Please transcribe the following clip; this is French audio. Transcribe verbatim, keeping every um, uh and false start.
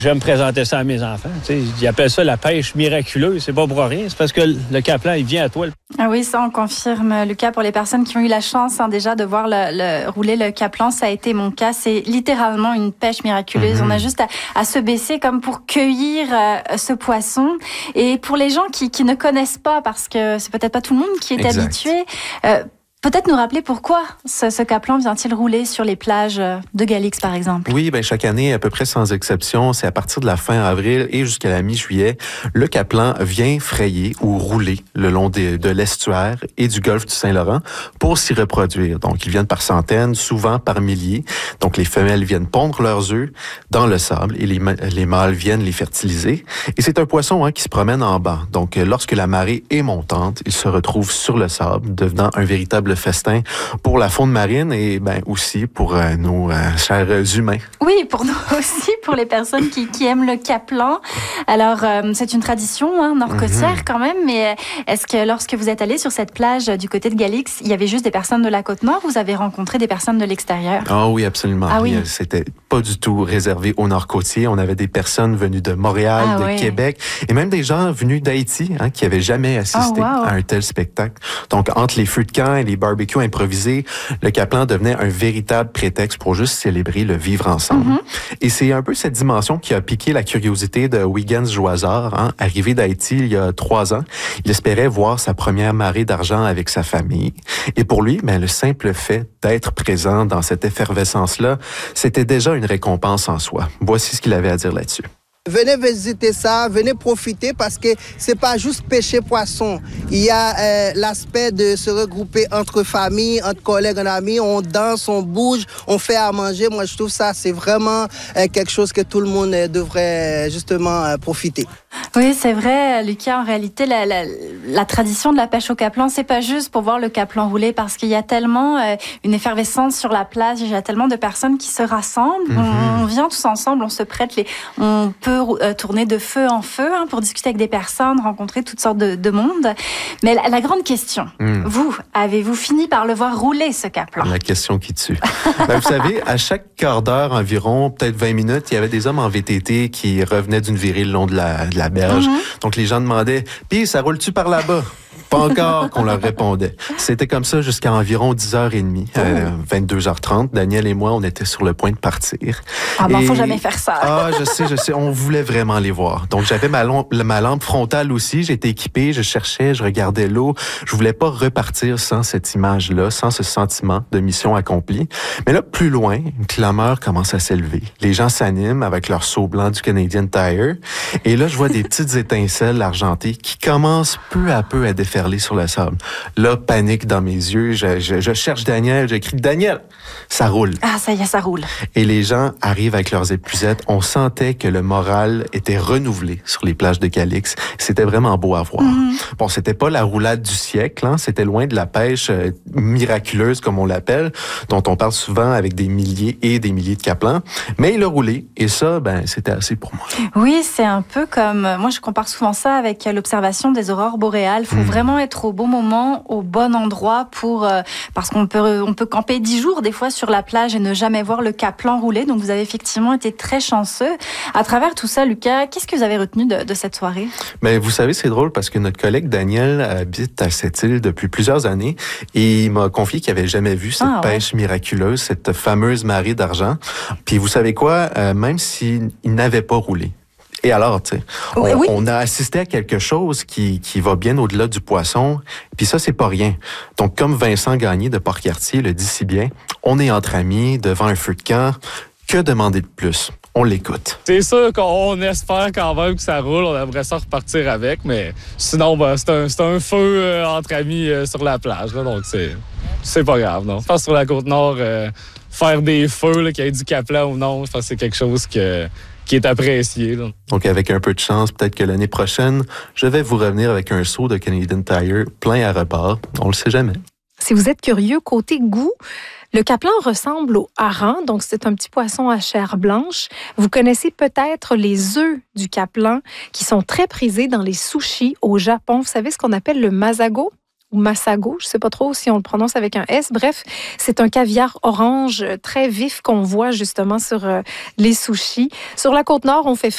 J'aime présenter ça à mes enfants. T'sais, ils appellent ça la pêche miraculeuse. C'est pas pour rien. C'est parce que le caplan, il vient à toi. Ah oui, ça, on confirme, Lucas. Pour les personnes qui ont eu la chance hein, déjà de voir le, le, rouler le caplan, ça a été mon cas. C'est littéralement une pêche miraculeuse. Mm-hmm. On a juste à, à se baisser comme pour cueillir euh, ce poisson. Et pour les gens qui, qui ne connaissent pas, parce que c'est peut-être pas tout le monde qui est exact. habitué... Euh, Peut-être nous rappeler pourquoi ce, ce caplan vient-il rouler sur les plages de Galix, par exemple? Oui, ben chaque année, à peu près sans exception, c'est à partir de la fin avril et jusqu'à la mi-juillet, le caplan vient frayer ou rouler le long des, de l'estuaire et du golfe du Saint-Laurent pour s'y reproduire. Donc, ils viennent par centaines, souvent par milliers. Donc, les femelles viennent pondre leurs œufs dans le sable et les, les mâles viennent les fertiliser. Et c'est un poisson hein, qui se promène en bas. Donc, lorsque la marée est montante, il se retrouve sur le sable, devenant un véritable festin pour la faune marine et ben aussi pour euh, nos euh, chers humains. Oui, pour nous aussi, pour les personnes qui, qui aiment le caplan. Alors, euh, c'est une tradition hein, nord-côtière mm-hmm. quand même, mais est-ce que lorsque vous êtes allé sur cette plage du côté de Galix, il y avait juste des personnes de la Côte-Nord ou vous avez rencontré des personnes de l'extérieur? Ah oui, absolument. Ah oui. C'était pas du tout réservé au nord-côtier. On avait des personnes venues de Montréal, ah, de oui. Québec et même des gens venus d'Haïti hein, qui avaient jamais assisté oh, wow. à un tel spectacle. Donc, entre les feux de camp et les barbecue improvisé, le caplan devenait un véritable prétexte pour juste célébrer le vivre ensemble. Mm-hmm. Et c'est un peu cette dimension qui a piqué la curiosité de Wiggins Joisard, hein, arrivé d'Haïti il y a trois ans. Il espérait voir sa première marée d'argent avec sa famille. Et pour lui, ben, le simple fait d'être présent dans cette effervescence-là, c'était déjà une récompense en soi. Voici ce qu'il avait à dire là-dessus. Venez visiter ça, venez profiter parce que c'est pas juste pêcher poisson. Il y a euh, l'aspect de se regrouper entre familles, entre collègues, en amis. On danse, on bouge, on fait à manger. Moi, je trouve ça, c'est vraiment euh, quelque chose que tout le monde euh, devrait euh, justement euh, profiter. Oui, c'est vrai, Lucas. En réalité, la, la, la tradition de la pêche au caplan, c'est pas juste pour voir le caplan rouler parce qu'il y a tellement euh, une effervescence sur la plage. Il y a tellement de personnes qui se rassemblent. Mm-hmm. On, on vient tous ensemble, on se prête les... On peut euh, tourner de feu en feu hein, pour discuter avec des personnes, rencontrer toutes sortes de, de monde. Mais la, la grande question, mm. vous, avez-vous fini par le voir rouler, ce caplan? La question qui tue. Ben, vous savez, à chaque quart d'heure environ, peut-être vingt minutes, il y avait des hommes en V T T qui revenaient d'une virée le long de la, de la berge. Mm-hmm. Donc, les gens demandaient « Puis, ça roule-tu par là-bas? » Pas encore qu'on leur répondait. C'était comme ça jusqu'à environ dix heures trente, oh. euh, vingt-deux heures trente. Daniel et moi, on était sur le point de partir. Ah ben, et... faut jamais faire ça. Ah, je sais, je sais. On voulait vraiment les voir. Donc, j'avais ma, long... ma lampe frontale aussi. J'étais équipé, je cherchais, je regardais l'eau. Je voulais pas repartir sans cette image-là, sans ce sentiment de mission accomplie. Mais là, plus loin, une clameur commence à s'élever. Les gens s'animent avec leur seau blanc du Canadian Tire. Et là, je vois des petites étincelles argentées qui commencent peu à peu à déferler sur le sable. Là, panique dans mes yeux. Je, je, je cherche Daniel. J'écris « Daniel! » Ça roule. Ah, ça y est, ça roule. Et les gens arrivent avec leurs épuisettes. On sentait que le moral était renouvelé sur les plages de Galix. C'était vraiment beau à voir. Mm-hmm. Bon, c'était pas la roulade du siècle. Hein. C'était loin de la pêche euh, miraculeuse, comme on l'appelle, dont on parle souvent avec des milliers et des milliers de caplans. Mais il a roulé. Et ça, ben, c'était assez pour moi. Oui, c'est un peu comme... Moi, je compare souvent ça avec l'observation des aurores boréales. Il faut mm. vraiment être au bon moment, au bon endroit pour... Euh, parce qu'on peut, on peut camper dix jours, des fois, sur la plage et ne jamais voir le caplan rouler. Donc, vous avez effectivement été très chanceux. À travers tout ça, Lucas, qu'est-ce que vous avez retenu de, de cette soirée? Ben, vous savez, c'est drôle parce que notre collègue Daniel habite à cette île depuis plusieurs années et il m'a confié qu'il n'avait jamais vu cette ah, pêche ouais. miraculeuse, cette fameuse marée d'argent. Puis, vous savez quoi? Euh, même s'il n'avait pas roulé, et alors, tu sais, on, oui. on a assisté à quelque chose qui, qui va bien au-delà du poisson. Puis ça, c'est pas rien. Donc, comme Vincent Gagné de Port-Cartier le dit si bien, on est entre amis, devant un feu de camp. Que demander de plus? On l'écoute. C'est sûr qu'on espère quand même que ça roule. On aimerait ça repartir avec, mais sinon, ben, c'est un, c'est un feu euh, entre amis euh, sur la plage. Là, donc, c'est, c'est pas grave, non? Je pense que sur la Côte-Nord, euh, faire des feux, là, qu'il y ait du caplan ou non, je pense que c'est quelque chose que... qui est apprécié. Là. Donc, avec un peu de chance, peut-être que l'année prochaine, je vais vous revenir avec un seau de Canadian Tire plein à rebord. On le sait jamais. Si vous êtes curieux, côté goût, le caplan ressemble au hareng, donc c'est un petit poisson à chair blanche. Vous connaissez peut-être les œufs du caplan qui sont très prisés dans les sushis au Japon. Vous savez ce qu'on appelle le masago? Ou Massago, je ne sais pas trop si on le prononce avec un S. Bref, c'est un caviar orange très vif qu'on voit justement sur les sushis. Sur la Côte-Nord, on fait